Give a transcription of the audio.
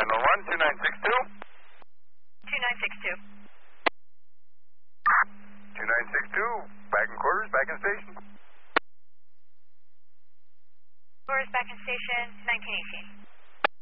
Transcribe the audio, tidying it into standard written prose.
911, 2962. 2962. 2962, back in quarters, back in station. Quarters back in station, 1918.